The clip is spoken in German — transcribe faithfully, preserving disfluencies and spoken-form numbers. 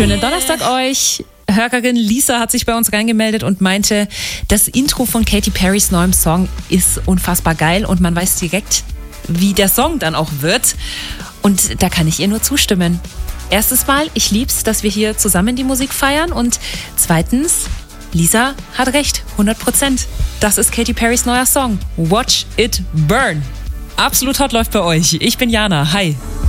Schönen Donnerstag euch. Hörerin Lisa hat sich bei uns reingemeldet und meinte, das Intro von Katy Perrys neuem Song ist unfassbar geil und man weiß direkt, wie der Song dann auch wird. Und da kann ich ihr nur zustimmen. Erstes Mal, ich lieb's, dass wir hier zusammen die Musik feiern. Und zweitens, Lisa hat recht, hundert Prozent. Das ist Katy Perrys neuer Song. Watch It Burn. Absolut hot läuft bei euch. Ich bin Jana. Hi.